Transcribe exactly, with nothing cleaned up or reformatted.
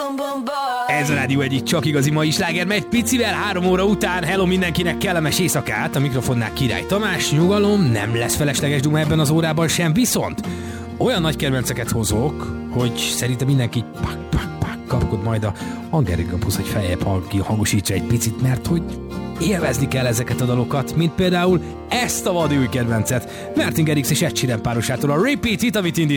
Ez a rádió egyik csak igazi mai sláger, megy picivel három óra után. Hello mindenkinek, kellemes éjszakát. A mikrofonnál Király Tamás, nyugalom, nem lesz felesleges duma ebben az órában sem, viszont olyan nagy kedvenceket hozok, hogy szerintem mindenki pak, pak, pak, kapkod majd a Angerikapusz, hogy feljebb hangosítsa egy picit, mert hogy élvezni kell ezeket a dalokat, mint például ezt a vadúj kedvencet, Martin Garrix és Ed Sheeran párosától, a Repeat It, amit indít